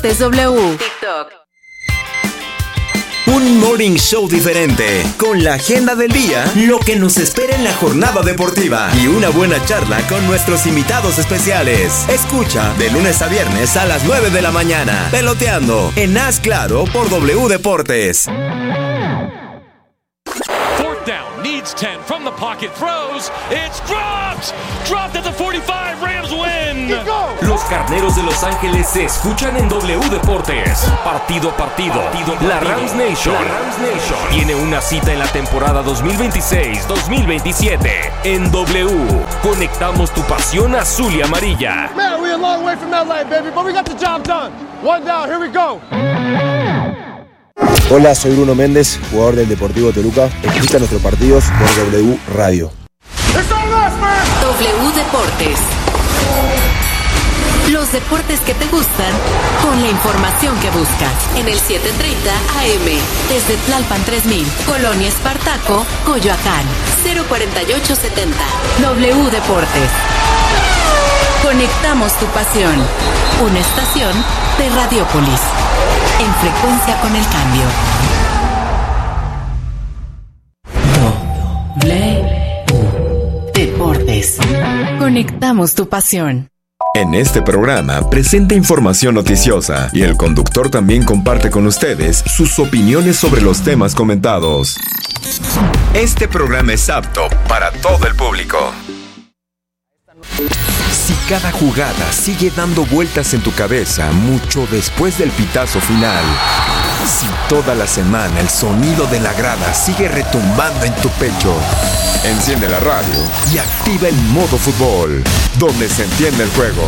W. TikTok. Un morning show diferente, con la agenda del día, lo que nos espera en la jornada deportiva y una buena charla con nuestros invitados especiales. Escucha de lunes a viernes a las 9 de la mañana, Peloteando, en Haz Claro por W Deportes. Down, needs 10 from the pocket, throws, it's dropped at the 45, Rams win. Los Carneros de Los Ángeles se escuchan en W Deportes. Partido a partido. La Rams Nation tiene una cita en la temporada 2026-2027 en W. Conectamos tu pasión azul y amarilla. Man, we're a long way from LA, baby, but we got the job done. One down, here we go. Hola, soy Bruno Méndez, jugador del Deportivo Toluca. Escucha nuestros partidos por W Radio. W Deportes. Los deportes que te gustan con la información que buscas. En el 730 AM. Desde Tlalpan 3000, Colonia Espartaco, Coyoacán. 04870. W Deportes. Conectamos tu pasión. Una estación de Radiopolis. En frecuencia con el cambio. W Deportes. Conectamos tu pasión. En este programa presenta información noticiosa y el conductor también comparte con ustedes sus opiniones sobre los temas comentados. Este programa es apto para todo el público. Si cada jugada sigue dando vueltas en tu cabeza mucho después del pitazo final, si toda la semana el sonido de la grada sigue retumbando en tu pecho, enciende la radio y activa el modo fútbol, donde se entiende el juego.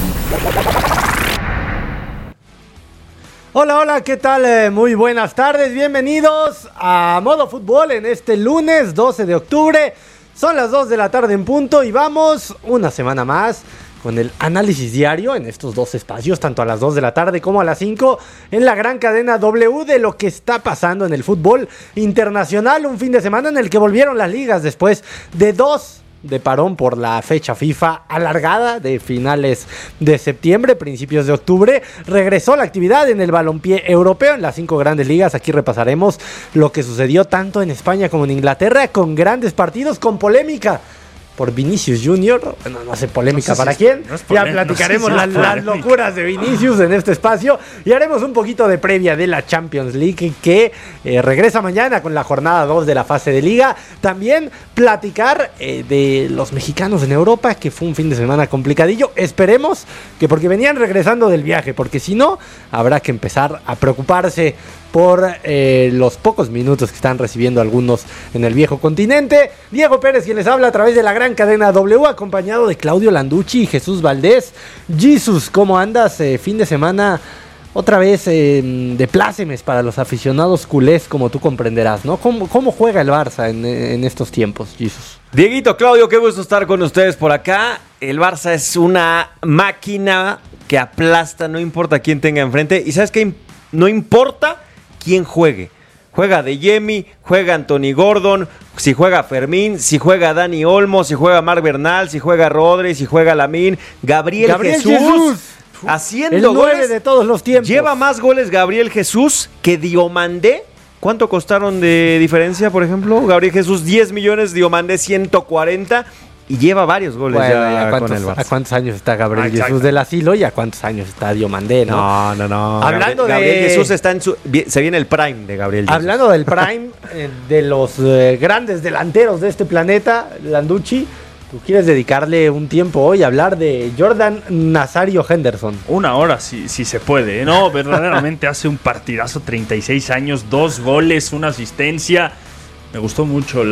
Hola, ¿qué tal? Muy buenas tardes, bienvenidos a Modo Fútbol en este lunes 12 de octubre. Son las 2 de la tarde en punto y vamos una semana más con el análisis diario en estos dos espacios, tanto a las 2 de la tarde como a las 5, en la gran cadena W de lo que está pasando en el fútbol internacional. Un fin de semana en el que volvieron las ligas después de 2 de parón por la fecha FIFA alargada de finales de septiembre, principios de octubre. Regresó la actividad en el balompié europeo en las 5 grandes ligas. Aquí repasaremos lo que sucedió tanto en España como en Inglaterra, con grandes partidos, con polémica por Vinicius Junior. Bueno, no sé polémica para quién. Ya platicaremos las locuras de Vinicius en este espacio y haremos un poquito de previa de la Champions League que regresa mañana con la jornada 2 de la fase de liga. También platicar de los mexicanos en Europa, que fue un fin de semana complicadillo. Esperemos que, porque venían regresando del viaje, porque si no habrá que empezar a preocuparse por los pocos minutos que están recibiendo algunos en el viejo continente. Diego Pérez, quien les habla a través de la gran cadena W, acompañado de Claudio Landucci y Jesús Valdés. Jesus, ¿cómo andas? Fin de semana otra vez de plácemes para los aficionados culés, como tú comprenderás, ¿no? ¿Cómo juega el Barça en estos tiempos, Jesus? Dieguito, Claudio, qué gusto estar con ustedes por acá. El Barça es una máquina que aplasta, no importa quién tenga enfrente. ¿Y sabes qué? No importa quién juegue. Juega De Jemi, juega Anthony Gordon, si juega Fermín, si juega Dani Olmo, si juega Marc Bernal, si juega Rodri, si juega Lamine, Gabriel Jesús. Haciendo el 9 goles de todos los tiempos. Lleva más goles Gabriel Jesús que Diomandé. ¿Cuánto costaron de diferencia, por ejemplo? Gabriel Jesús 10 millones, Diomandé 140. Y lleva varios goles ya con el Barça. ¿A cuántos años está Gabriel Jesús del asilo y a cuántos años está Diomandé, no? No. Hablando Gabriel Jesús está se viene el prime de Gabriel Jesús. Hablando del prime de los grandes delanteros de este planeta, Landucci, tú quieres dedicarle un tiempo hoy a hablar de Jordan Nazario Henderson. Una hora, si se puede. No, verdaderamente hace un partidazo, 36 años, 2 goles, 1 asistencia. Me gustó mucho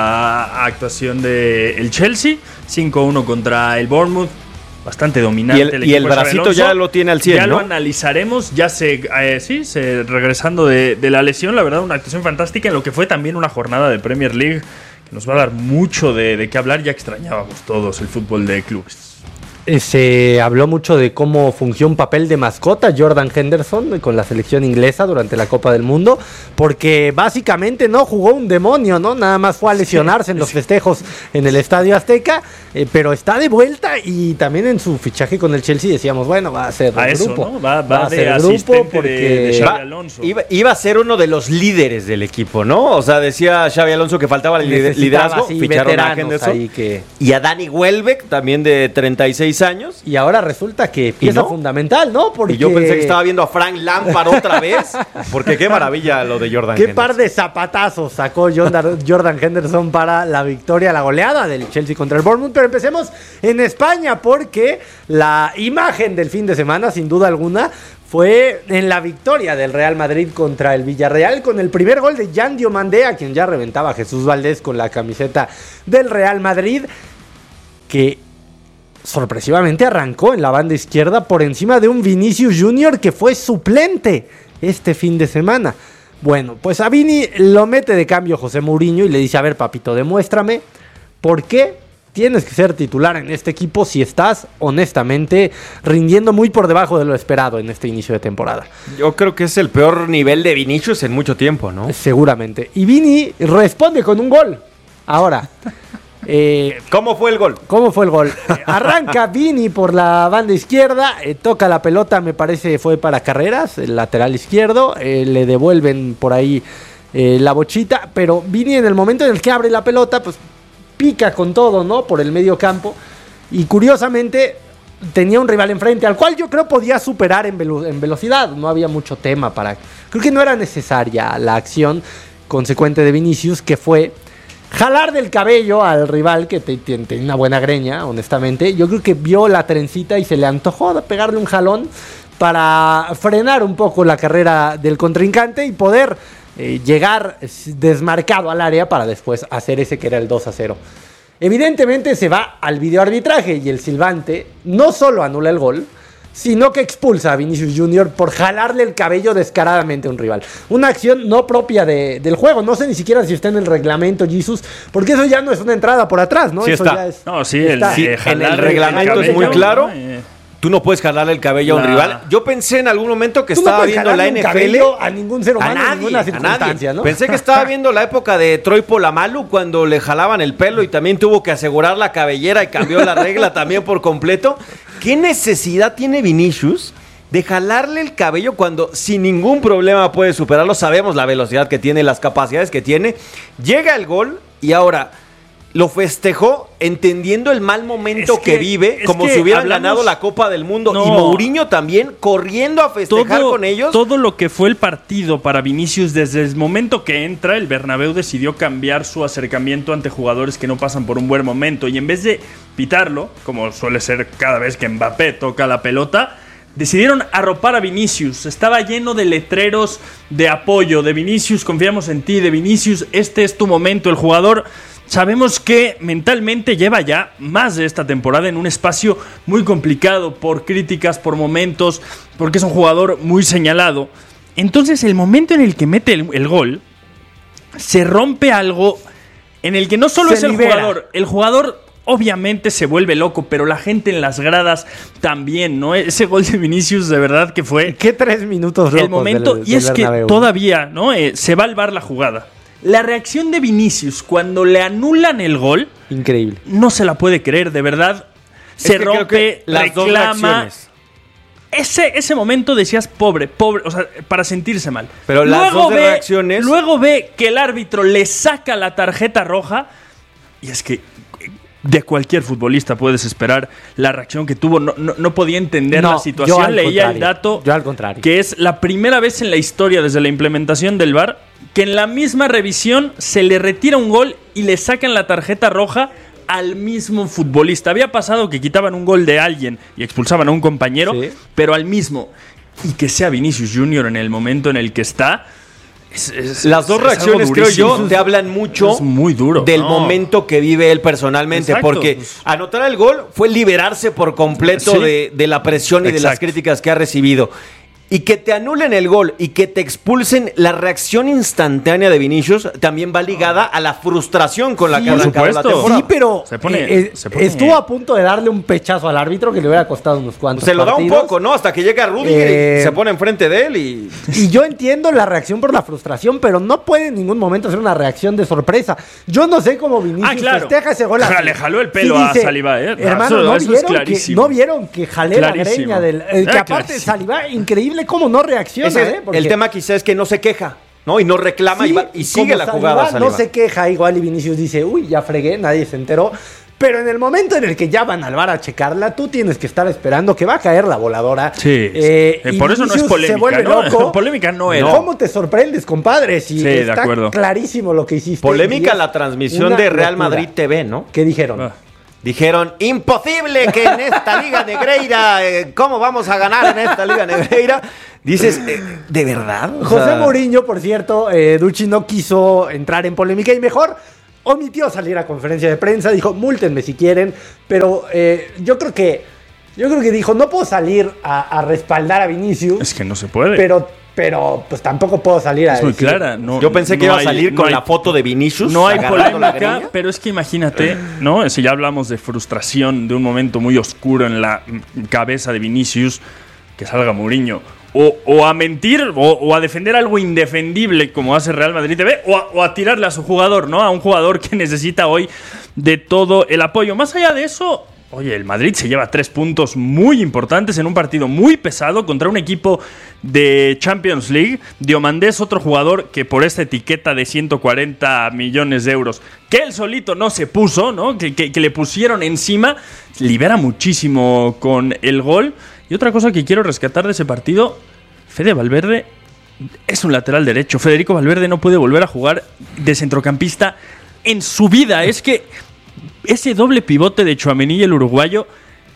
la actuación del Chelsea, 5-1 contra el Bournemouth, bastante dominante. Y el bracito ya lo tiene al 100, ya ¿no? lo analizaremos, ya regresando de la lesión, la verdad una actuación fantástica en lo que fue también una jornada de Premier League que nos va a dar mucho de qué hablar. Ya extrañábamos todos el fútbol de clubes. Se habló mucho de cómo fungió un papel de mascota Jordan Henderson con la selección inglesa durante la Copa del Mundo, porque básicamente no jugó un demonio, ¿no? Nada más fue a lesionarse en los festejos en el Estadio Azteca, pero está de vuelta y también en su fichaje con el Chelsea decíamos, bueno, va a ser grupo. ¿no? Va a ser grupo porque de Xabi Alonso. Iba a ser uno de los líderes del equipo, ¿no? O sea, decía Xabi Alonso que faltaba el liderazgo, ficharon a Henderson y a Danny Welbeck, también de 36 años. Y ahora resulta que pieza fundamental, ¿no? Porque y yo pensé que estaba viendo a Frank Lampard otra vez, porque qué maravilla lo de Jordan Henderson. Qué par de zapatazos sacó Jordan Henderson para la victoria, la goleada del Chelsea contra el Bournemouth. Pero empecemos en España, porque la imagen del fin de semana, sin duda alguna, fue en la victoria del Real Madrid contra el Villarreal, con el primer gol de Yan Diomandé, a quien ya reventaba Jesús Valdés con la camiseta del Real Madrid, que sorpresivamente arrancó en la banda izquierda por encima de un Vinicius Junior que fue suplente este fin de semana. Bueno, pues a Vini lo mete de cambio José Mourinho y le dice, a ver, papito, demuéstrame por qué tienes que ser titular en este equipo si estás, honestamente, rindiendo muy por debajo de lo esperado en este inicio de temporada. Yo creo que es el peor nivel de Vinicius en mucho tiempo, ¿no? Seguramente. Y Vini responde con un gol. Ahora... ¿Cómo fue el gol? Arranca Vini por la banda izquierda, toca la pelota, me parece fue para Carreras, el lateral izquierdo, le devuelven por ahí la bochita, pero Vini en el momento en el que abre la pelota, pues pica con todo, ¿no? Por el medio campo, y curiosamente tenía un rival enfrente, al cual yo creo podía superar en velocidad, no había mucho tema creo que no era necesaria la acción consecuente de Vinicius, que fue jalar del cabello al rival que tiene una buena greña, honestamente. Yo creo que vio la trencita y se le antojó de pegarle un jalón para frenar un poco la carrera del contrincante y poder llegar desmarcado al área para después hacer ese que era el 2-0. Evidentemente se va al videoarbitraje y el silbante no solo anula el gol, sino que expulsa a Vinicius Junior por jalarle el cabello descaradamente a un rival. Una acción no propia del juego. No sé ni siquiera si está en el reglamento, Jesus, porque eso ya no es una entrada por atrás, ¿no? Sí eso está. Ya es, no, sí, está. En el reglamento es muy claro. Tú no puedes jalarle el cabello a un rival. Yo pensé en algún momento que estaba viendo la NFL. A ningún ser humano, en ninguna circunstancia, ¿no? Pensé que estaba viendo la época de Troy Polamalu cuando le jalaban el pelo y también tuvo que asegurar la cabellera y cambió la regla también por completo. ¿Qué necesidad tiene Vinicius de jalarle el cabello cuando sin ningún problema puede superarlo? Sabemos la velocidad que tiene, las capacidades que tiene. Llega el gol y ahora lo festejó entendiendo el mal momento que vive, como si hubieran ganado la Copa del Mundo. No. Y Mourinho también corriendo a festejar con ellos. Todo lo que fue el partido para Vinicius, desde el momento que entra, el Bernabéu decidió cambiar su acercamiento ante jugadores que no pasan por un buen momento. Y en vez de pitarlo, como suele ser cada vez que Mbappé toca la pelota, decidieron arropar a Vinicius. Estaba lleno de letreros de apoyo. De Vinicius, confiamos en ti. De Vinicius, este es tu momento. El jugador... Sabemos que mentalmente lleva ya más de esta temporada en un espacio muy complicado por críticas, por momentos, porque es un jugador muy señalado. Entonces, el momento en el que mete el gol, se rompe algo en el que no solo es el jugador obviamente se vuelve loco, pero la gente en las gradas también, ¿no? Ese gol de Vinicius, de verdad que fue... ¿Qué 3 minutos locos el momento, y es Bernabéu, que todavía, ¿no? Se va al VAR la jugada. La reacción de Vinicius cuando le anulan el gol, increíble. No se la puede creer, de verdad. Se rompe, reclama. Ese momento decías pobre, o sea, para sentirse mal. Pero las dos reacciones. Luego ve que el árbitro le saca la tarjeta roja y es que de cualquier futbolista puedes esperar la reacción que tuvo. No podía entender la situación. Leía el dato. Yo al contrario. Que es la primera vez en la historia desde la implementación del VAR que en la misma revisión se le retira un gol y le sacan la tarjeta roja al mismo futbolista. Había pasado que quitaban un gol de alguien y expulsaban a un compañero, sí, pero al mismo. Y que sea Vinicius Junior en el momento en el que está. Las dos reacciones, creo yo, te hablan mucho muy duro, del momento que vive él personalmente. Exacto. Porque anotar el gol fue liberarse por completo, sí, de la presión y de las críticas que ha recibido. y que te anulen el gol y que te expulsen, la reacción instantánea de Vinicius también va ligada a la frustración con la que ha arrancado la temporada. Sí, pero se pone estuvo a punto de darle un pechazo al árbitro que le hubiera costado unos cuantos Se lo partidos. da un poco, ¿no? Hasta que llega Rudiger y se pone enfrente de él y yo entiendo la reacción por la frustración, pero no puede en ningún momento hacer una reacción de sorpresa. Yo no sé cómo Vinicius festeja ese gol. Le jaló el pelo a Saliba, Hermano, ¿no vieron que jalé la greña del... que aparte clarísimo. Saliba, increíble cómo no reacciona. Porque el tema quizá es que no se queja, ¿no? Y no reclama y sigue la jugada. Saliba no se queja igual y Vinicius dice, uy, ya fregué, nadie se enteró. Pero en el momento en el que ya van al VAR a checarla, tú tienes que estar esperando que va a caer la voladora. Sí. Por eso no es polémica. Se vuelve loco. Polémica no es. ¿Cómo te sorprendes, compadre? Si sí, está de acuerdo. Clarísimo lo que hiciste. Polémica la transmisión de Real Madrid TV, ¿no? ¿Qué dijeron? Dijeron, imposible que en esta Liga Negreira, ¿cómo vamos a ganar en esta Liga Negreira? Dices, ¿de verdad? José Mourinho, por cierto, Ducci no quiso entrar en polémica y mejor omitió salir a conferencia de prensa, dijo, múltenme si quieren, pero yo creo que dijo, no puedo salir a respaldar a Vinicius. Es que no se puede. Pero pues tampoco puedo salir a Es muy decir. clara. No, yo pensé que iba a salir con hay, la foto de Vinicius. No hay polémica, pero es que imagínate, ¿no? Si ya hablamos de frustración, de un momento muy oscuro en la cabeza de Vinicius, que salga Mourinho. O a mentir o a defender algo indefendible como hace Real Madrid TV o a tirarle a su jugador, ¿no? A un jugador que necesita hoy de todo el apoyo. Más allá de eso, oye, el Madrid se lleva 3 puntos muy importantes en un partido muy pesado contra un equipo de Champions League. Diomandé es otro jugador que por esta etiqueta de 140 millones de euros, que él solito no se puso, ¿no? Que le pusieron encima, libera muchísimo con el gol. Y otra cosa que quiero rescatar de ese partido, Fede Valverde es un lateral derecho. Federico Valverde no puede volver a jugar de centrocampista en su vida. Es que ese doble pivote de Tchouaméni y el uruguayo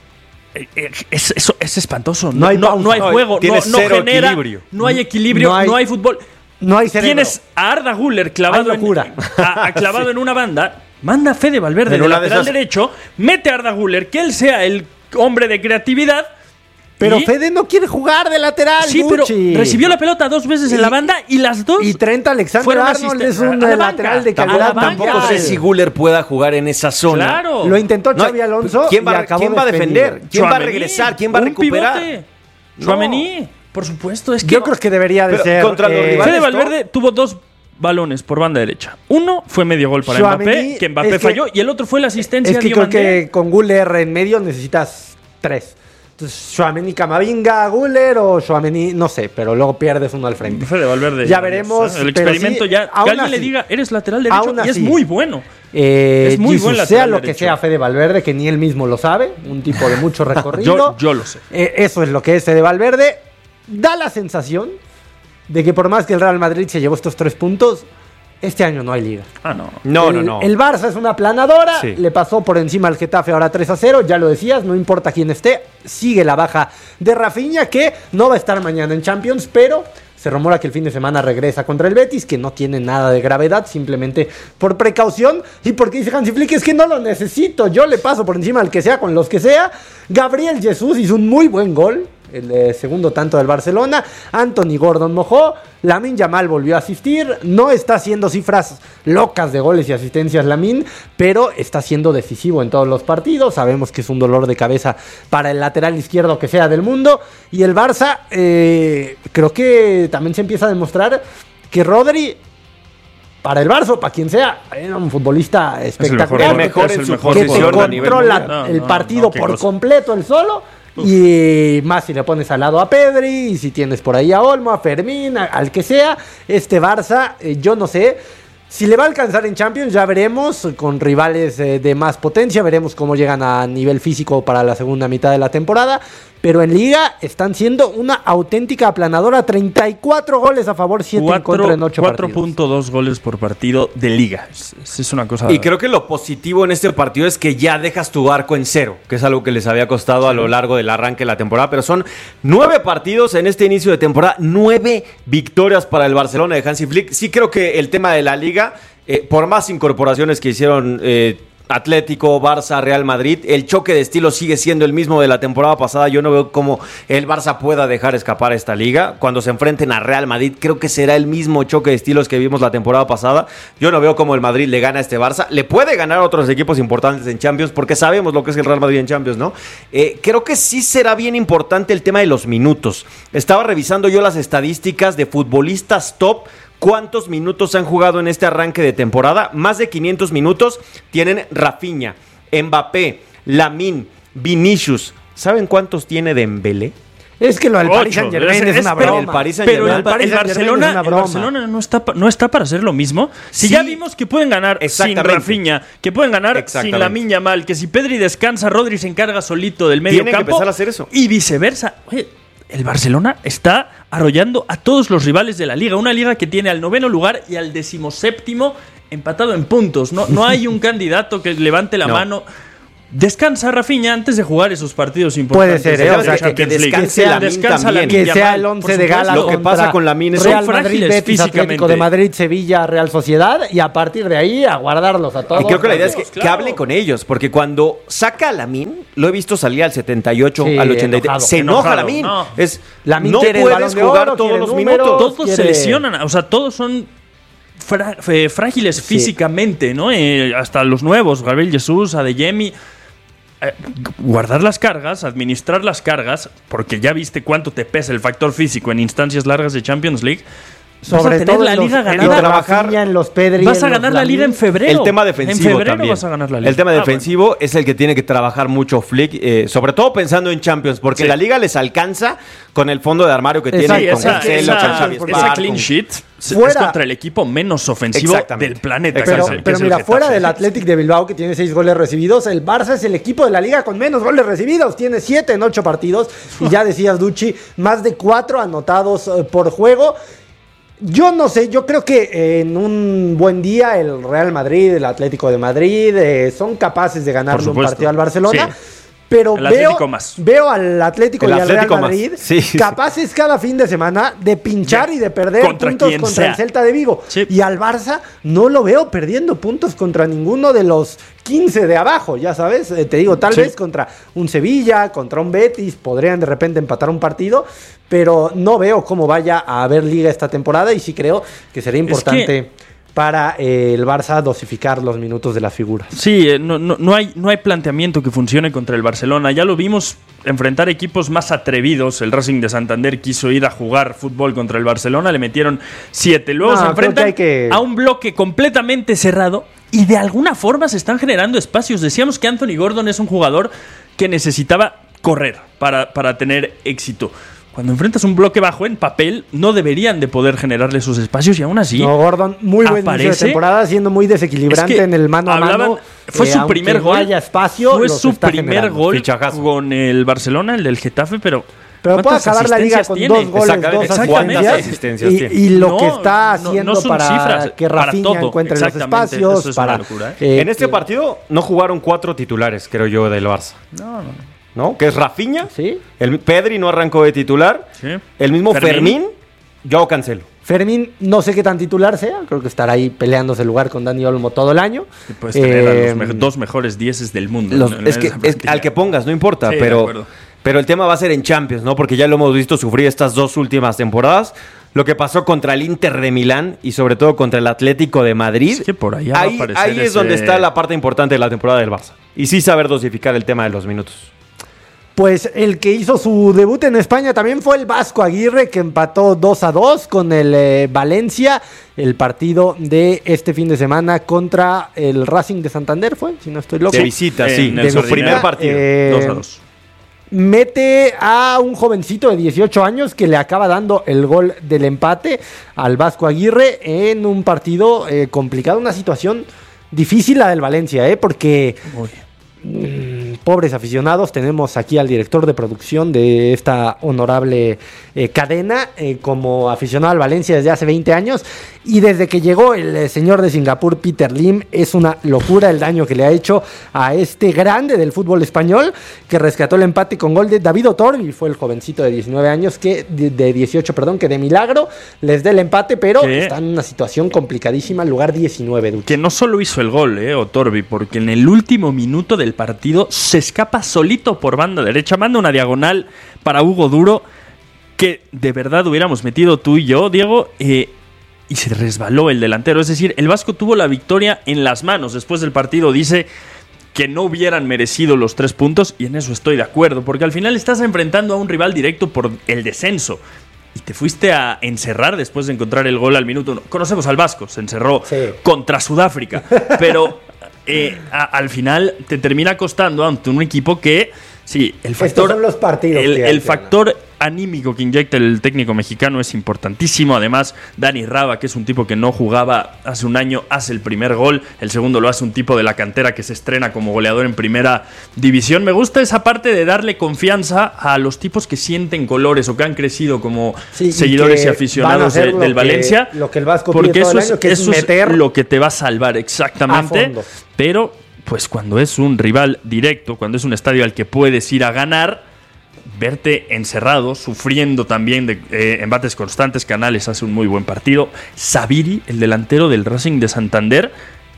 es espantoso. No hay juego, no genera equilibrio. No hay equilibrio, no hay fútbol. No hay cerebro. Tienes a Arda Güler clavado, clavado sí. En una banda. Manda a Fede Valverde de lateral derecho, mete a Arda Güler, que él sea el hombre de creatividad. Pero Fede no quiere jugar de lateral. Sí, Gucci. Pero recibió la pelota 2 veces en la banda y las 2. Y Trent Alexander-Arnold es un lateral de calidad. Tampoco sé si Güler pueda jugar en esa zona. Claro. Lo intentó Xabi Alonso. ¿Quién va a defender? ¿Quién va a regresar? ¿Quién va a recuperar? Tchouaméni, por supuesto. Es que yo creo que debería de ser. Contra los rivales, Fede Valverde tuvo 2 balones por banda derecha. Uno fue medio gol para Mbappé, que Mbappé falló, y el otro fue la asistencia de Diomandé. Creo que con Güler en medio necesitas 3. Tchouaméni, Camavinga, Güler o Tchouaméni, no sé, pero luego pierdes uno al frente. Fede Valverde. Ya veremos. El experimento ya. Que alguien le diga, eres lateral derecho y es muy bueno. Es muy buen lateral sea lo derecho. Que sea Fede Valverde, que ni él mismo lo sabe, un tipo de mucho recorrido. yo lo sé. Eso es lo que es Fede Valverde. Da la sensación de que por más que el Real Madrid se llevó estos 3 puntos, este año no hay liga. No. El Barça es una planadora, sí. Le pasó por encima al Getafe ahora 3-0, ya lo decías, no importa quién esté, sigue la baja de Rafinha, que no va a estar mañana en Champions, pero se rumora que el fin de semana regresa contra el Betis, que no tiene nada de gravedad, simplemente por precaución, y porque dice Hansi Flick, es que no lo necesito, yo le paso por encima al que sea, con los que sea. Gabriel Jesús hizo un muy buen gol, el segundo tanto del Barcelona. Anthony Gordon mojó, Lamine Yamal volvió a asistir, no está haciendo cifras locas de goles y asistencias Lamine, pero está siendo decisivo en todos los partidos. Sabemos que es un dolor de cabeza para el lateral izquierdo que sea del mundo, y el Barça creo que también se empieza a demostrar que Rodri, para el Barça, para quien sea, era un futbolista espectacular, el mejor en su que te controla el partido por completo el solo. Y más si le pones al lado a Pedri, y si tienes por ahí a Olmo, a Fermín, al que sea. Este Barça, yo no sé si le va a alcanzar en Champions, ya veremos, con rivales de más potencia, veremos cómo llegan a nivel físico para la segunda mitad de la temporada. Pero en Liga están siendo una auténtica aplanadora. 34 goles a favor, 7 en contra en 8 partidos. 4.2 goles por partido de Liga. Es una cosa... Y creo que lo positivo en este partido es que ya dejas tu arco en 0, que es algo que les había costado a lo largo del arranque de la temporada. Pero son 9 partidos en este inicio de temporada, 9 victorias para el Barcelona de Hansi Flick. Sí creo que el tema de la Liga, por más incorporaciones que hicieron Atlético, Barça, Real Madrid, el choque de estilo sigue siendo el mismo de la temporada pasada. Yo no veo cómo el Barça pueda dejar escapar esta liga. Cuando se enfrenten a Real Madrid, creo que será el mismo choque de estilos que vimos la temporada pasada. Yo no veo cómo el Madrid le gana a este Barça. Le puede ganar a otros equipos importantes en Champions, porque sabemos lo que es el Real Madrid en Champions, ¿no? Creo que sí será bien importante el tema de los minutos. Estaba revisando yo las estadísticas de futbolistas top. ¿Cuántos minutos han jugado en este arranque de temporada? Más de 500 minutos tienen Rafinha, Mbappé, Lamine, Vinicius. ¿Saben cuántos tiene Dembélé? Es que lo del Paris Saint-Germain es una broma. Pero el Barcelona no está para hacer lo mismo. Si ya vimos que pueden ganar sin Rafinha, que pueden ganar sin Lamine Yamal, que si Pedri descansa, Rodri se encarga solito del medio campo. Tienen que empezar a hacer eso. Y viceversa. Oye, el Barcelona está arrollando a todos los rivales de la liga. Una liga que tiene al 9º lugar y al 17º empatado en puntos. No hay un candidato que levante la mano. Descansa Rafinha antes de jugar esos partidos importantes. Puede ser, o sea, que descanse Lamine, que sea el 11 de gala. Lo que pasa con Lamine es Real Madrid, Betis, Atlético de Madrid, Sevilla, Real Sociedad, y a partir de ahí a guardarlos a todos. Y creo que la idea es que hable con ellos, porque cuando saca a Lamine, lo he visto salir al 78, al 83, se enoja Lamine. No puedes jugar todos los minutos. Todos se lesionan, o sea, todos son frágiles físicamente, ¿no? Hasta los nuevos, Gabriel Jesús, Adeyemi. Guardar las cargas, administrar las cargas, porque ya viste cuánto te pesa el factor físico en instancias largas de Champions League. Sobre todo la liga ganada, trabajar en los Pedri, vas a ganar la liga en febrero. El tema defensivo en febrero también. Vas a ganar la liga. El tema defensivo es el que tiene que trabajar mucho Flick, sobre todo pensando en Champions, porque la liga les alcanza con el fondo de armario que tiene. Esa clean sheet es contra el equipo menos ofensivo del planeta. Pero mira, fuera del Athletic de Bilbao, que tiene 6 goles recibidos, el Barça es el equipo de la liga con menos goles recibidos. Tiene 7 en 8 partidos. Y ya decías, Ducci, más de 4 anotados por juego. Yo no sé, yo creo que en un buen día el Real Madrid, el Atlético de Madrid son capaces de ganarle un partido al Barcelona. Sí. Pero veo al Atlético y al Real Madrid capaces cada fin de semana de pinchar y de perder puntos contra el Celta de Vigo. Sí. Y al Barça no lo veo perdiendo puntos contra ninguno de los 15 de abajo, ya sabes. Te digo, tal vez contra un Sevilla, contra un Betis, podrían de repente empatar un partido, pero no veo cómo vaya a haber liga esta temporada y sí creo que sería importante para el Barça dosificar los minutos de las figuras. Sí, no hay planteamiento que funcione contra el Barcelona. Ya lo vimos enfrentar equipos más atrevidos. El Racing de Santander quiso ir a jugar fútbol contra el Barcelona, le metieron 7. Luego se enfrentan a un bloque completamente cerrado y de alguna forma se están generando espacios. Decíamos que Anthony Gordon es un jugador que necesitaba correr para tener éxito. Cuando enfrentas un bloque bajo en papel, no deberían de poder generarle esos espacios y aún así. No, Gordon, muy buen inicio de temporada, siendo muy desequilibrante en el mano a mano. Fue su primer gol. Espacio, fue su primer gol con el Barcelona, el del Getafe, pero puede acabar la liga con 2 goles, 2 asistencias. Y lo que está haciendo para que Rafinha encuentre los espacios. Es una locura, en este partido no jugaron 4 titulares, creo yo, del Barça. No. Que es Rafinha, el Pedri no arrancó de titular, el mismo Fermín, Joao Cancelo. Fermín no sé qué tan titular sea, creo que estará ahí peleándose el lugar con Dani Olmo todo el año. Y puedes tener a los 2 mejores 10 del mundo. Es al que pongas, no importa, pero el tema va a ser en Champions, ¿no? Porque ya lo hemos visto sufrir estas 2 últimas temporadas. Lo que pasó contra el Inter de Milán y sobre todo contra el Atlético de Madrid. Es que por allá ahí es donde está la parte importante de la temporada del Barça. Y sí saber dosificar el tema de los minutos. Pues el que hizo su debut en España también fue el Vasco Aguirre, que empató 2-2 con el Valencia. El partido de este fin de semana contra el Racing de Santander fue, si no estoy loco. De visita, de su primer partido, 2-2. Mete a un jovencito de 18 años que le acaba dando el gol del empate al Vasco Aguirre en un partido complicado, una situación difícil la del Valencia, porque pobres aficionados. Tenemos aquí al director de producción de esta honorable cadena como aficionado al Valencia desde hace 20 años. Y desde que llegó el señor de Singapur, Peter Lim, es una locura el daño que le ha hecho a este grande del fútbol español, que rescató el empate con gol de David Otorbi. Fue el jovencito de 19 años, de 18, que de milagro les dé el empate, pero está en una situación complicadísima, lugar 19. Duque. Que no solo hizo el gol, Otorbi, porque en el último minuto del partido se escapa solito por banda derecha, manda una diagonal para Hugo Duro, que de verdad hubiéramos metido tú y yo, Diego, y se resbaló el delantero. Es decir, el Vasco tuvo la victoria en las manos. Después del partido dice que no hubieran merecido los 3 puntos, y en eso estoy de acuerdo, porque al final estás enfrentando a un rival directo por el descenso y te fuiste a encerrar después de encontrar el gol al minuto 1. Conocemos al Vasco, se encerró contra Sudáfrica, pero al final te termina costando ante un equipo que sí, el factor, estos son los partidos el factor anímico que inyecta el técnico mexicano es importantísimo. Además, Dani Raba, que es un tipo que no jugaba hace un año, hace el primer gol. El segundo lo hace un tipo de la cantera que se estrena como goleador en primera división. Me gusta esa parte de darle confianza a los tipos que sienten colores o que han crecido como seguidores y aficionados del Valencia. Lo que el Vasco porque pide todo eso, el año, que eso es meter es lo que te va a salvar exactamente. Pero pues cuando es un rival directo, cuando es un estadio al que puedes ir a ganar, verte encerrado, sufriendo también de embates constantes. Canales hace un muy buen partido. Sabiri, el delantero del Racing de Santander,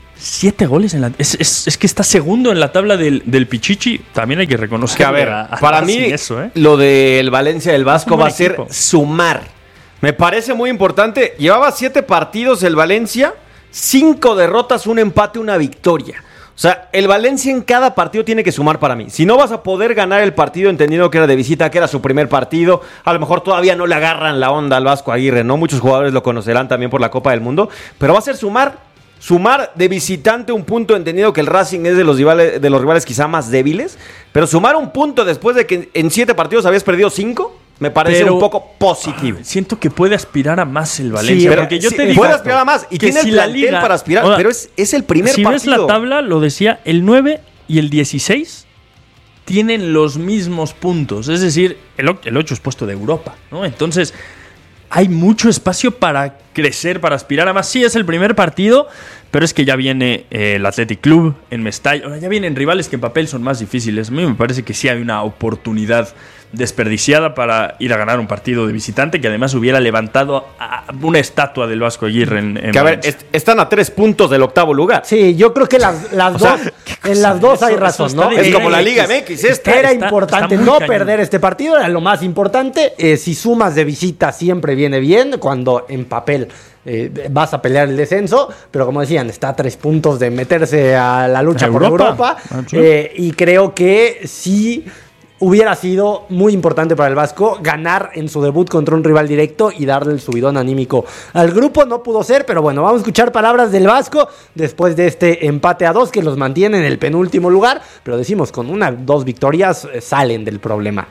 7 goles en la... Es que está segundo en la tabla del Pichichi. También hay que reconocer que, a ver, para mí eso, lo del Valencia del Vasco va a ser sumar. Me parece muy importante. Llevaba 7 partidos el Valencia, 5 derrotas, 1 empate, 1 victoria. O sea, el Valencia en cada partido tiene que sumar para mí. Si no vas a poder ganar el partido entendiendo que era de visita, que era su primer partido, a lo mejor todavía no le agarran la onda al Vasco Aguirre, ¿no? Muchos jugadores lo conocerán también por la Copa del Mundo, pero va a ser sumar de visitante un punto, entendido que el Racing es de los rivales quizá más débiles, pero sumar un punto después de que en 7 partidos habías perdido 5... me parece un poco positivo. Siento que puede aspirar a más el Valencia. Sí, porque yo te digo, puede aspirar a más. Y tiene el plantel para aspirar. Pero es el primer partido. Si ves la tabla, lo decía, el 9 y el 16 tienen los mismos puntos. Es decir, el 8 es puesto de Europa, ¿no? Entonces, hay mucho espacio para crecer, para aspirar a más. Sí, es el primer partido, pero es que ya viene el Athletic Club en Mestalla. Ahora ya vienen rivales que en papel son más difíciles. A mí me parece que sí hay una oportunidad desperdiciada para ir a ganar un partido de visitante, que además hubiera levantado a una estatua del Vasco Aguirre en que a ver, están a 3 puntos del 8º lugar. Sí, yo creo que las dos, en las dos hay razón, ¿no? Es como la Liga MX. Era importante no perder este partido, era lo más importante. Si sumas de visita siempre viene bien, cuando en papel vas a pelear el descenso, pero como decían, está a 3 puntos de meterse a la lucha por Europa. Y creo que sí hubiera sido muy importante para el Vasco ganar en su debut contra un rival directo y darle el subidón anímico al grupo. No pudo ser, pero bueno, vamos a escuchar palabras del Vasco después de este empate a 2 que los mantiene en el penúltimo lugar, pero decimos, con 2 victorias salen del problema.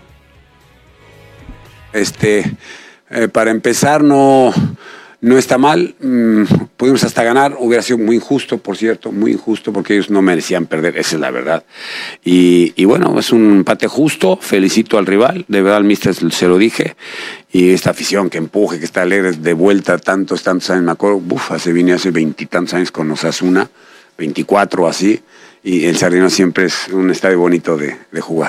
Para empezar, no está mal, pudimos hasta ganar, hubiera sido muy injusto, por cierto, muy injusto, porque ellos no merecían perder, esa es la verdad. Y bueno, es un empate justo, felicito al rival, de verdad al míster se lo dije, y esta afición que empuje, que está alegre, de vuelta tantos años, me acuerdo, vine hace 20 y tantos años con Osasuna, 24 así, y el Sardinero siempre es un estadio bonito de jugar.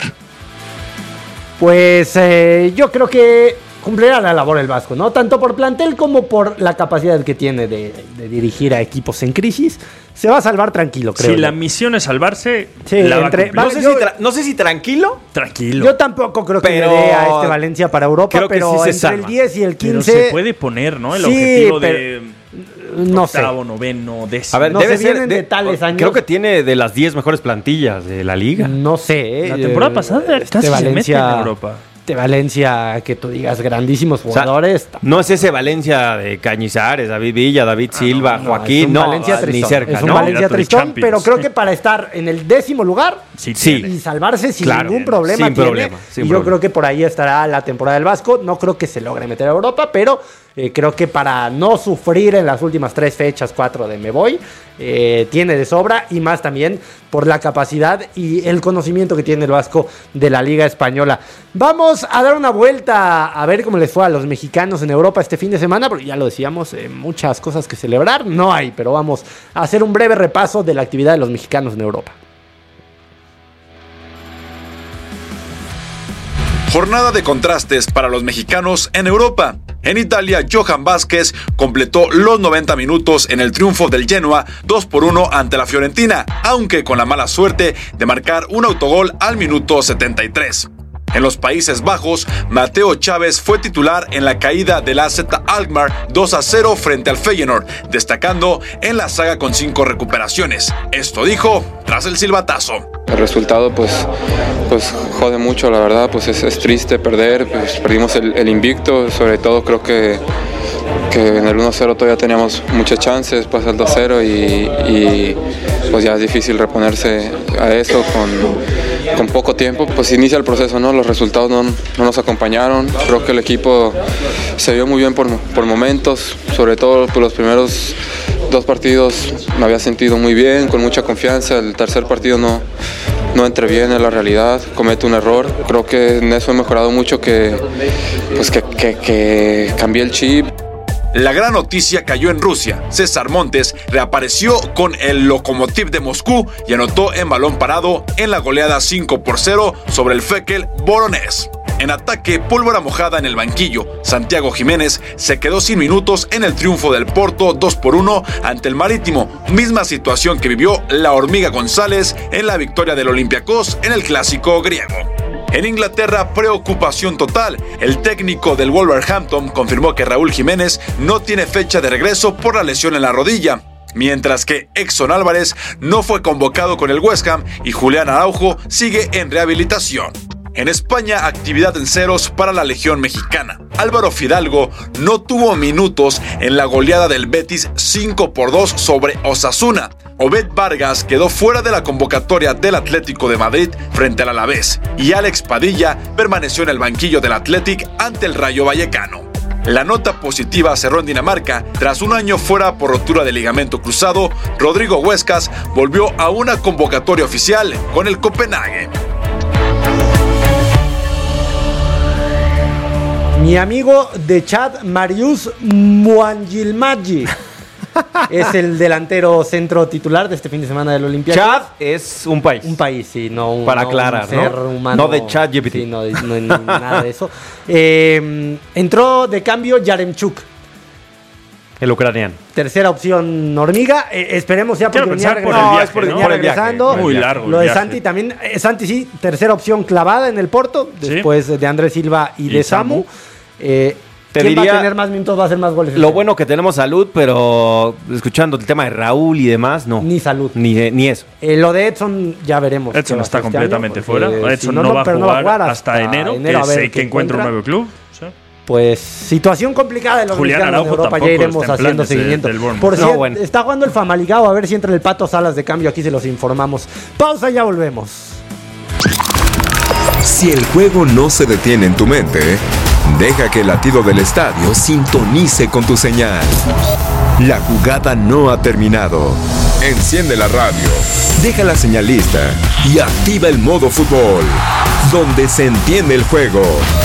Pues yo creo que cumplirá la labor el Vasco, ¿no? Tanto por plantel como por la capacidad que tiene de dirigir a equipos en crisis. Se va a salvar tranquilo, creo. Si la misión es salvarse, sí, la va a cumplir. No sé si tranquilo. Tranquilo. Yo tampoco creo que le dé a este Valencia para Europa, pero sí entre el 10 y el 15... Pero se puede poner, ¿no? El objetivo de... No octavo, noveno, décimo. A ver, no debe se vienen de tales años. Creo que tiene de las 10 mejores plantillas de la liga. No sé. La temporada pasada casi Valencia, se mete en Europa. De Valencia, que tú digas, grandísimos jugadores. O sea, no es ese Valencia de Cañizares, David Villa, David Silva, Joaquín, es un Valencia tristón, ni cerca. Es un Valencia tristón, pero creo que para estar en el 10º lugar y salvarse sin ningún problema. Yo creo que por ahí estará la temporada del Vasco. No creo que se logre meter a Europa, pero Creo que para no sufrir en las últimas 3 fechas, 4 de me voy, tiene de sobra, y más también por la capacidad y el conocimiento que tiene el Vasco de la Liga Española. Vamos a dar una vuelta a ver cómo les fue a los mexicanos en Europa este fin de semana, porque ya lo decíamos, muchas cosas que celebrar no hay, pero vamos a hacer un breve repaso de la actividad de los mexicanos en Europa. Jornada de contrastes para los mexicanos en Europa. En Italia, Johan Vázquez completó los 90 minutos en el triunfo del Genoa 2-1 ante la Fiorentina, aunque con la mala suerte de marcar un autogol al minuto 73. En los Países Bajos, Mateo Chávez fue titular en la caída del AZ Alkmaar 2-0 frente al Feyenoord, destacando en la saga con 5 recuperaciones. Esto dijo tras el silbatazo. El resultado pues jode mucho, la verdad, pues es triste perder, pues perdimos el invicto, sobre todo creo que en el 1-0 todavía teníamos muchas chances, pasa el 2-0 y pues ya es difícil reponerse a eso con poco tiempo. Pues inicia el proceso, ¿no? Los resultados no nos acompañaron, creo que el equipo se vio muy bien por momentos, sobre todo por los primeros 2 partidos me había sentido muy bien, con mucha confianza. El tercer partido no entré bien en la realidad, cometo un error. Creo que en eso he mejorado mucho, que cambié el chip. La gran noticia cayó en Rusia. César Montes reapareció con el Lokomotiv de Moscú y anotó en balón parado en la goleada 5-0 sobre el Fekel Voronezh. En ataque, pólvora mojada en el banquillo. Santiago Jiménez se quedó sin minutos en el triunfo del Porto 2-1 ante el Marítimo, misma situación que vivió la Hormiga González en la victoria del Olympiacos en el clásico griego. En Inglaterra, preocupación total. El técnico del Wolverhampton confirmó que Raúl Jiménez no tiene fecha de regreso por la lesión en la rodilla, mientras que Exxon Álvarez no fue convocado con el West Ham y Julián Araujo sigue en rehabilitación. En España, actividad en ceros para la Legión Mexicana. Álvaro Fidalgo no tuvo minutos en la goleada del Betis 5-2 sobre Osasuna. Obed Vargas quedó fuera de la convocatoria del Atlético de Madrid frente al Alavés y Alex Padilla permaneció en el banquillo del Athletic ante el Rayo Vallecano. La nota positiva cerró en Dinamarca. Tras un año fuera por rotura de ligamento cruzado, Rodrigo Huescas volvió a una convocatoria oficial con el Copenhague. Mi amigo de Chad, Marius Mwanjilmadji, es el delantero centro titular de este fin de semana del Olympiacos. Chad es un país. Un país, sí, no para aclarar, un ser humano. No de ChatGPT. Sí, no, nada de eso. Entró de cambio Yaremchuk, el ucraniano. Tercera opción Hormiga. Esperemos ya porque venía regresando. Muy largo. Lo de Santi también. Santi sí, tercera opción clavada en el Porto, después de Andrés Silva y de Samu. ¿Quién va a tener más minutos, va a hacer más goles? Lo bueno que tenemos salud, pero escuchando el tema de Raúl y demás, no. Ni salud. Ni eso. Lo de Edson ya veremos. Edson está completamente fuera. Edson no va a jugar hasta enero que encuentre un nuevo club. ¿Sí? Pues situación complicada de los mexicanos en Europa, ya iremos haciendo seguimiento. Por si está jugando el Famalicao, a ver si entra el Pato Salas de cambio, aquí se los informamos. Pausa, ya volvemos. Si el juego no se detiene en tu mente, deja que el latido del estadio sintonice con tu señal. La jugada no ha terminado. Enciende la radio, deja la señal lista y activa el modo fútbol, donde se entiende el juego.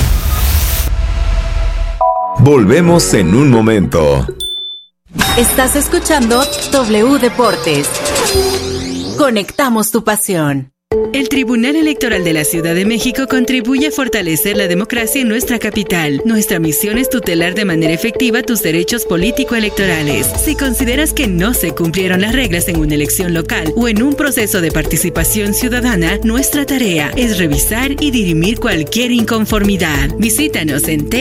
Volvemos en un momento. Estás escuchando W Deportes. Conectamos tu pasión. El Tribunal Electoral de la Ciudad de México contribuye a fortalecer la democracia en nuestra capital. Nuestra misión es tutelar de manera efectiva tus derechos político-electorales. Si consideras que no se cumplieron las reglas en una elección local o en un proceso de participación ciudadana, nuestra tarea es revisar y dirimir cualquier inconformidad. Visítanos en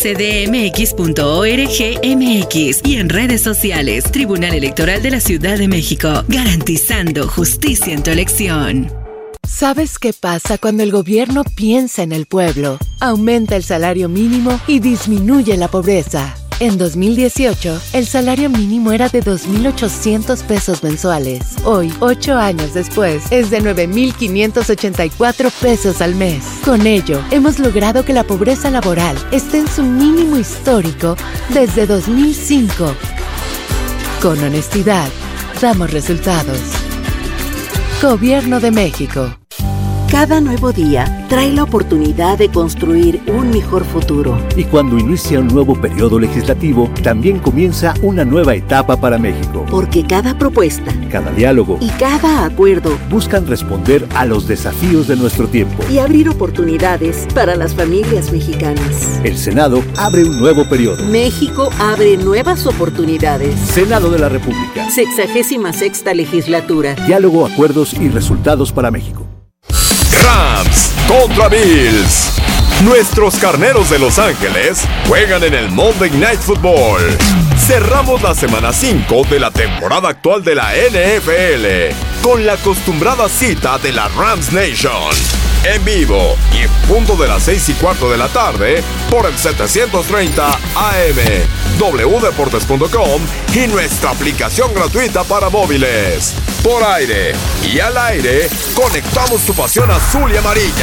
tsdmx.org.mx y en redes sociales. Tribunal Electoral de la Ciudad de México, garantizando justicia en tu elección. ¿Sabes qué pasa cuando el gobierno piensa en el pueblo? Aumenta el salario mínimo y disminuye la pobreza. En 2018, el salario mínimo era de 2,800 pesos mensuales. Hoy, 8 años después, es de 9,584 pesos al mes. Con ello, hemos logrado que la pobreza laboral esté en su mínimo histórico desde 2005. Con honestidad, damos resultados. Gobierno de México. Cada nuevo día trae la oportunidad de construir un mejor futuro. Y cuando inicia un nuevo periodo legislativo, también comienza una nueva etapa para México. Porque cada propuesta, cada diálogo y cada acuerdo buscan responder a los desafíos de nuestro tiempo y abrir oportunidades para las familias mexicanas. El Senado abre un nuevo periodo. México abre nuevas oportunidades. Senado de la República. 66ª legislatura. Diálogo, acuerdos y resultados para México. Rams contra Bills. Nuestros carneros de Los Ángeles juegan en el Monday Night Football. Cerramos la semana 5 de la temporada actual de la NFL con la acostumbrada cita de la Rams Nation. En vivo y en punto de las 6:15 de la tarde por el 730 AM, wdeportes.com y nuestra aplicación gratuita para móviles. Por aire y al aire, conectamos tu pasión azul y amarilla.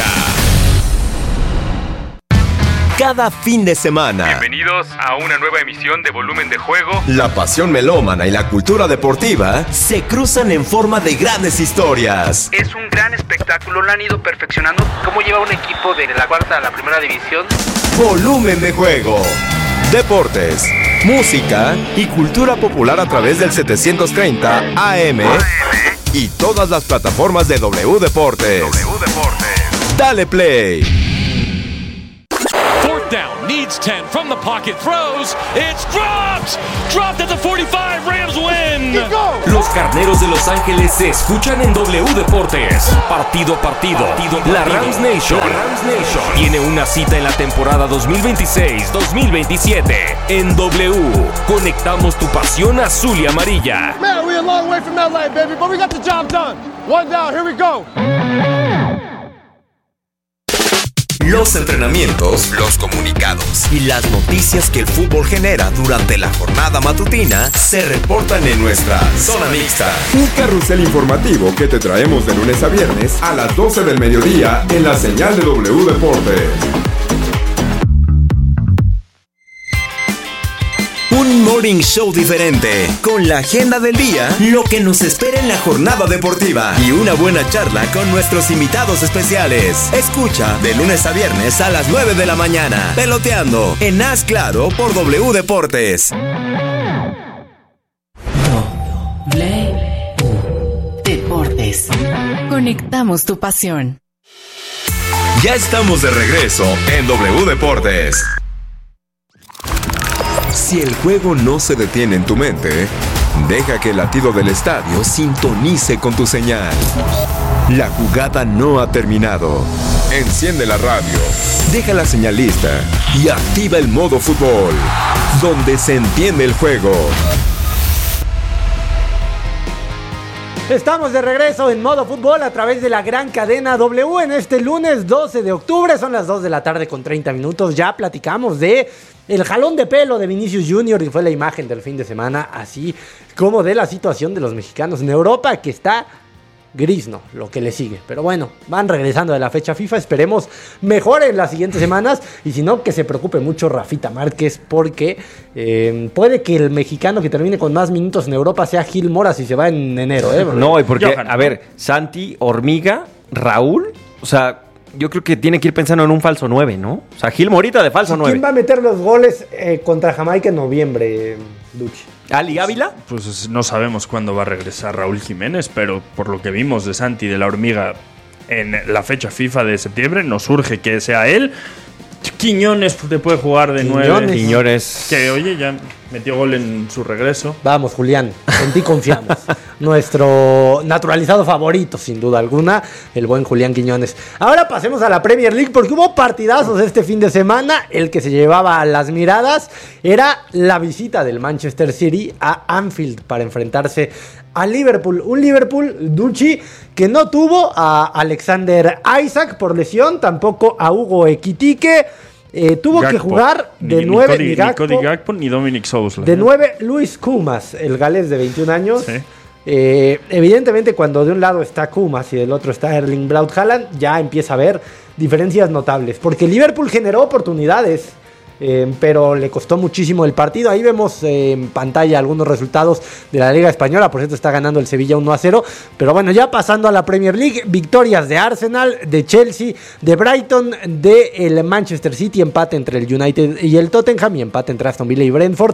Cada fin de semana. Bienvenidos a una nueva emisión de Volumen de Juego. La pasión melómana y la cultura deportiva se cruzan en forma de grandes historias. Es un gran espectáculo, lo han ido perfeccionando. ¿Cómo lleva un equipo de la cuarta a la primera división? Volumen de Juego. Deportes, música y cultura popular a través del 730 AM y todas las plataformas de W Deportes. Dale play. Down, needs 10 from the pocket, throws, it's dropped at the 45, Rams win. Los carneros de Los Ángeles se escuchan en W Deportes, partido a partido. La Rams Nation tiene una cita en la temporada 2026-2027 en W. Conectamos tu pasión azul y amarilla. Man, we're a long way from LA, baby, but we got the job done. One down, here we go. Los entrenamientos, los comunicados y las noticias que el fútbol genera durante la jornada matutina se reportan en nuestra Zona Mixta. Un carrusel informativo que te traemos de lunes a viernes a las 12 del mediodía en la señal de W Deportes. Un morning show diferente, con la agenda del día, lo que nos espera en la jornada deportiva y una buena charla con nuestros invitados especiales. Escucha de lunes a viernes a las 9 de la mañana, Peloteando, en Haz Claro por W Deportes. W Deportes. Conectamos tu pasión. Ya estamos de regreso en W Deportes. Si el juego no se detiene en tu mente, deja que el latido del estadio sintonice con tu señal. La jugada no ha terminado. Enciende la radio, deja la señal lista y activa el modo fútbol, donde se entiende el juego. Estamos de regreso en modo fútbol a través de la gran cadena W en este lunes 12 de octubre. Son las 2 de la tarde con 30 minutos. Ya platicamos de el jalón de pelo de Vinicius Jr., que fue la imagen del fin de semana, así como de la situación de los mexicanos en Europa, que está gris, no, lo que le sigue. Pero bueno, van regresando de la fecha FIFA. Esperemos mejore en las siguientes semanas. Y si no, que se preocupe mucho Rafita Márquez, porque puede que el mexicano que termine con más minutos en Europa sea Gil Mora si se va en enero. No, y porque, Johan, a ver, Santi, Hormiga, Raúl, o sea, yo creo que tiene que ir pensando en un falso 9, ¿no? O sea, Gil Morita de falso 9. ¿Quién va a meter los goles contra Jamaica en noviembre, Duchi? ¿Ali Ávila? Pues no sabemos cuándo va a regresar Raúl Jiménez, pero por lo que vimos de Santi de la Hormiga en la fecha FIFA de septiembre, nos surge que sea él. Quiñones te puede jugar de 9. Quiñones. Que, oye, ya metió gol en su regreso. Vamos, Julián, en ti confiamos. Nuestro naturalizado favorito, sin duda alguna, el buen Julián Quiñones. Ahora pasemos a la Premier League, porque hubo partidazos este fin de semana. El que se llevaba a las miradas era la visita del Manchester City a Anfield para enfrentarse a Liverpool. Un Liverpool, Ducci, que no tuvo a Alexander Isak por lesión, tampoco a Hugo Ekitike. Tuvo que jugar de 9 ni Cody Gakpo ni Dominic Szoboszlai. De 9 Luis Kumas, el galés de 21 años. Sí. Evidentemente cuando de un lado está Kumas y del otro está Erling Braut Haaland, ya empieza a haber diferencias notables. Porque Liverpool generó oportunidades, pero le costó muchísimo el partido. Ahí vemos en pantalla algunos resultados de la Liga Española. Por cierto, está ganando el Sevilla 1-0. Pero bueno, ya pasando a la Premier League, victorias de Arsenal, de Chelsea, de Brighton, de el Manchester City, empate entre el United y el Tottenham y empate entre Aston Villa y Brentford.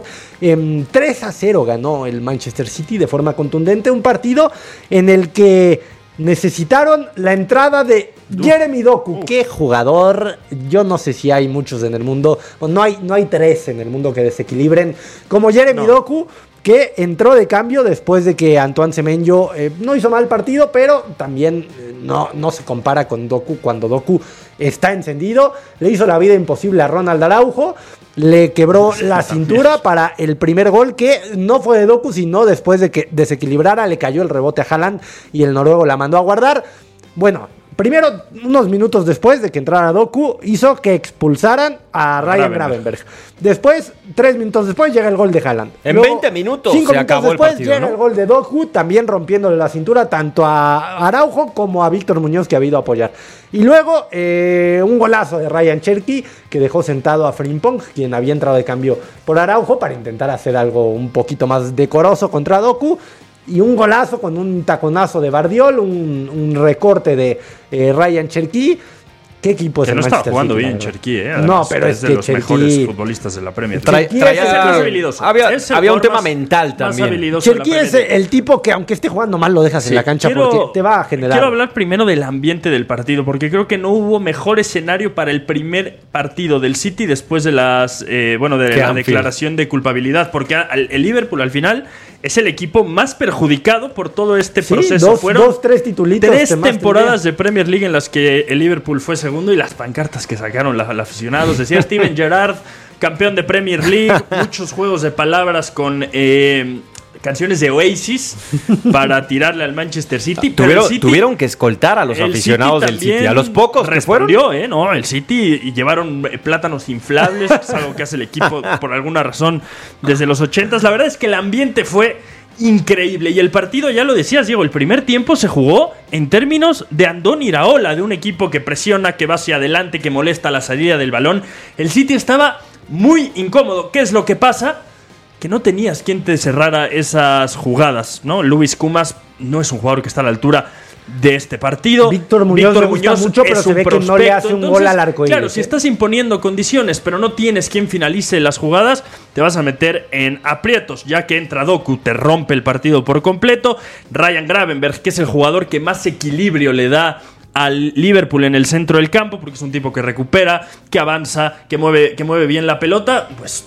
3-0 ganó el Manchester City de forma contundente. Un partido en el que necesitaron la entrada de Jeremy Doku. Qué jugador. Yo no sé si hay muchos en el mundo, no hay tres en el mundo que desequilibren como Jeremy Doku, que entró de cambio después de que Antoine Semenyo no hizo mal partido, pero también no se compara con Doku cuando Doku está encendido. Le hizo la vida imposible a Ronald Araujo, le quebró la cintura para el primer gol, que no fue de Doku, sino después de que desequilibrara, le cayó el rebote a Haaland y el noruego la mandó a guardar. Bueno, primero, unos minutos después de que entrara Doku, hizo que expulsaran a Ryan Gravenberch. Después, 3 minutos después, llega el gol de Haaland. En Luego, 20 minutos 5 se minutos acabó después, el partido, llega ¿no? el gol de Doku, también rompiéndole la cintura tanto a Araujo como a Víctor Muñoz, que ha ido a apoyar. Y luego, un golazo de Ryan Cherki, que dejó sentado a Frimpong, quien había entrado de cambio por Araujo, para intentar hacer algo un poquito más decoroso contra Doku. Y un golazo con un taconazo de Bardiol, un recorte de Ryan Cherki. ¿Qué equipo es que el no Manchester estaba jugando City, bien Cherki, Además, no, pero es de que los Cherki, mejores futbolistas de la Premier League. Había un tema mental también. Cherki es el tipo que, aunque esté jugando mal, lo dejas en la cancha porque te va a generar. Quiero hablar primero del ambiente del partido, porque creo que no hubo mejor escenario para el primer partido del City después de la declaración de culpabilidad, porque el Liverpool al final es el equipo más perjudicado por todo este proceso. Fueron 3 titulitos. 3 temporadas de Premier League en las que el Liverpool fue segundo, y las pancartas que sacaron los aficionados. Decía Steven Gerrard, campeón de Premier League, muchos juegos de palabras con canciones de Oasis para tirarle al Manchester City. Tuvieron que escoltar a los aficionados del City, a los pocos que fueron. No, el City llevaron plátanos inflables, que es algo que hace el equipo por alguna razón desde los 80s. La verdad es que el ambiente fue increíble, y el partido, ya lo decías, Diego, el primer tiempo se jugó en términos de Andoni Iraola, de un equipo que presiona, que va hacia adelante, que molesta la salida del balón. El City estaba muy incómodo. ¿Qué es lo que pasa? Que no tenías quien te cerrara esas jugadas, ¿no? Luis Kumas no es un jugador que está a la altura de este partido. Víctor Muñoz me gusta mucho, pero se ve que no le hace un gol al arco iris. Claro, si estás imponiendo condiciones, pero no tienes quien finalice las jugadas, te vas a meter en aprietos, ya que entra Doku, te rompe el partido por completo. Ryan Gravenberch, que es el jugador que más equilibrio le da al Liverpool en el centro del campo, porque es un tipo que recupera, que avanza, que mueve bien la pelota, pues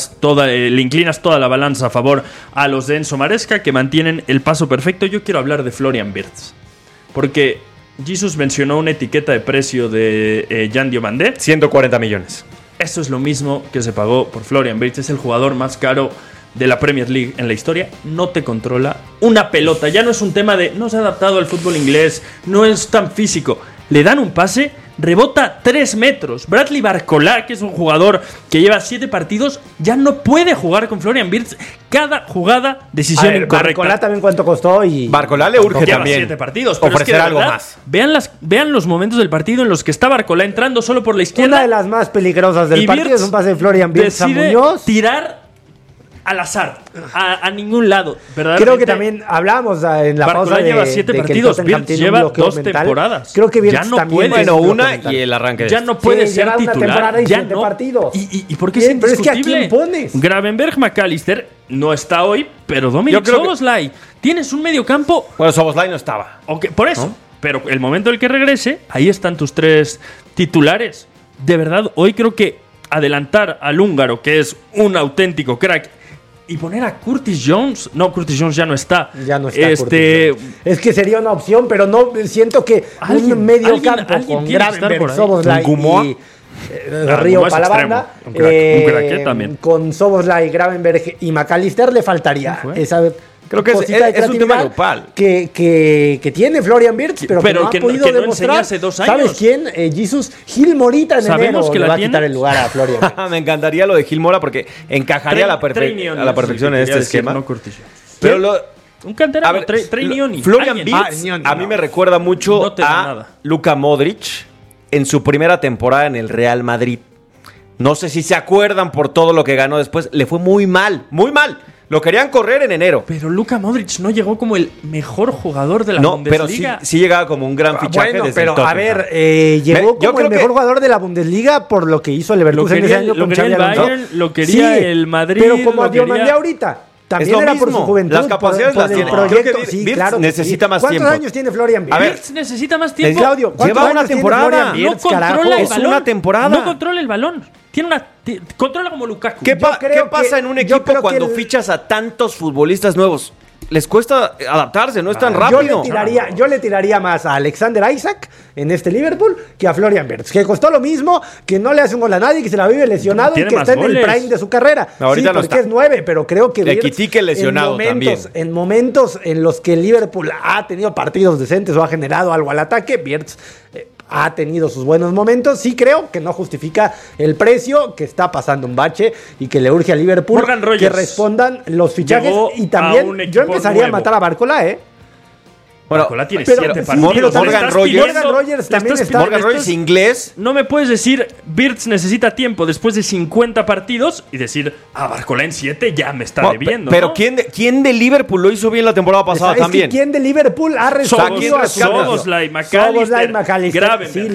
le inclinas toda la balanza a favor a los de Enzo Maresca, que mantienen el paso perfecto. Yo quiero hablar de Florian Wirtz, porque Jesus mencionó una etiqueta de precio de Jan Diomandé. 140 millones. Eso es lo mismo que se pagó por Florian Wirtz. Es el jugador más caro de la Premier League en la historia. No te controla una pelota. Ya no es un tema de no se ha adaptado al fútbol inglés, no es tan físico. Le dan un pase, rebota 3 metros. Bradley Barcola, que es un jugador que lleva 7 partidos, ya no puede jugar con Florian Wirtz. Cada jugada, decisión incorrecta. Barcola también cuánto costó, y Barcola le urge lleva también 7 partidos, pero ofrecer es que algo verdad, más. Vean los momentos del partido en los que está Barcola entrando solo por la izquierda. Una de las más peligrosas del partido es un pase de Florian Wirtz a Muñoz. Tirar al azar, a ningún lado. Creo que también hablamos en la pausa de lleva 7 partidos, Wirtz lleva 2 temporadas. Creo que Wirtz ya no también puede, una y el arranque de ya no puede ser lleva titular. Una temporada y ya 7 no. partidos. ¿Y por qué es indiscutible? Pero es que ¿a quién pones? Gravenberch, McAllister no está hoy, pero Dominic Szoboszlai. Tienes un mediocampo. Bueno, Szoboszlai no estaba. Okay, por eso. ¿No? Pero el momento en el que regrese, ahí están tus 3 titulares. De verdad, hoy creo que adelantar al húngaro, que es un auténtico crack, y poner a Curtis Jones. No, Curtis Jones ya no está. Ya no está. Es que sería una opción, pero no siento que un medio campo con Gravenberch, Szoboszlai y Río para la banda, un crack también. con Szoboszlai, Gravenberch y McAllister le faltaría esa Creo que es un tema grupal. Que tiene Florian Wirtz, pero que no ha podido demostrar. Hace 2 años. ¿Sabes quién? Jesus Gil Morita en enero que le va a tiene? quitar el lugar a Florian Wirtz. Me encantaría lo de Gil Mora porque encajaría a la perfección en este esquema. No, pero un canterano, Trey Nioni. Florian Wirtz a mí me recuerda mucho a Luka Modric en su primera temporada en el Real Madrid. No sé si se acuerdan por todo lo que ganó después. Le fue muy mal, muy mal. Lo querían correr en enero. Pero Luka Modric no llegó como el mejor jugador de la Bundesliga. Pero sí llegaba como un gran fichaje. Bueno, pero a ver, llegó como el mejor jugador de la Bundesliga por lo que hizo el Leverkusen ese año con Xabi Alonso. Bayern, lo quería el Madrid. Pero como a Diomandé ahorita. También era por su juventud. Las capacidades las tiene. Proyecto. Sí, claro. Necesita más tiempo. ¿Cuántos años tiene Florian Wirtz? A ver, necesita más tiempo. Claudio, lleva una temporada. No controla el balón. Es una temporada. No controla el balón. Controla como Lukaku. ¿Qué pasa en un equipo cuando fichas a tantos futbolistas nuevos? Les cuesta adaptarse, no es tan rápido. Yo le tiraría más a Alexander Isak en este Liverpool que a Florian Wirtz, que costó lo mismo, que no le hace un gol a nadie, que se la vive lesionado y que está en el prime de su carrera. Ahorita sí, porque es 9, pero creo que Ekitike lesionado también. En momentos en los que Liverpool ha tenido partidos decentes o ha generado algo al ataque, Wirtz ha tenido sus buenos momentos. Sí creo que no justifica el precio, que está pasando un bache y que le urge a Liverpool que respondan los fichajes. Y también yo empezaría a matar a Barcola, Bueno, Barcola tiene 7 partidos. Morgan Rogers también está. Morgan Rogers inglés. No me puedes decir Wirtz necesita tiempo después de 50 partidos y decir Barcola en 7 ya me está debiendo. Pero ¿no? ¿quién de Liverpool lo hizo bien la temporada pasada también? ¿Quién de Liverpool ha respondido a Szoboszlai, McAllister, Gravenberch?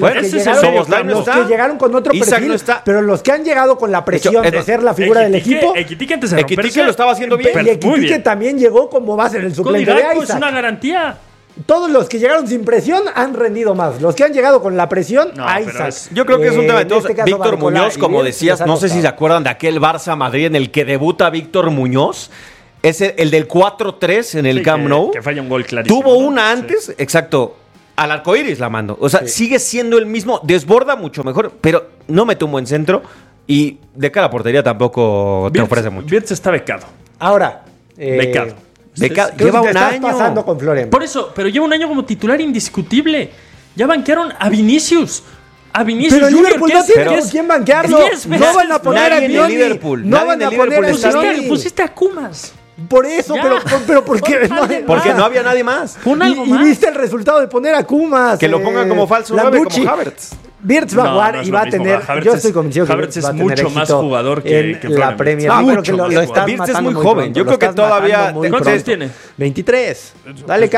Los que llegaron con otro perfil, pero los que han llegado con la presión de ser la figura del equipo. Ekitike antes de Ekitike lo estaba haciendo bien. Y Ekitike también llegó como va a ser el suplente de Isaac. Es una garantía. Todos los que llegaron sin presión han rendido más. Los que han llegado con la presión, Isaac. Yo creo que es un tema de todos. Víctor Muñoz, como decías, no sé si se acuerdan de aquel Barça-Madrid en el que debuta Víctor Muñoz. Es el del 4-3 en el Camp Nou. Que falla un gol clarísimo. Tuvo una antes, exacto. Al arcoíris la mando. O sea, sigue siendo el mismo. Desborda mucho mejor, pero no mete un buen centro. Y de cara a portería tampoco te ofrece mucho. Wirtz está becado. Ahora. Becado. Lleva un año pasando con Florian. Por eso, pero lleva un año como titular indiscutible. Ya banquearon a Vinicius. Pero Liverpool no tiene con quién banquearlo. No van a poner a Liverpool. No van a poner a Pusiste a Kumas. Por eso, pero ¿por qué? Porque no había nadie más. Y viste el resultado de poner a Kumas. Que lo pongan como falso 9 como Havertz. Wirtz va a jugar y va a tener. Yo estoy convencido que Havertz es mucho más jugador que la Premier. Wirtz es muy joven. Yo creo que todavía. ¿Cuántos tiene? 23. Dale,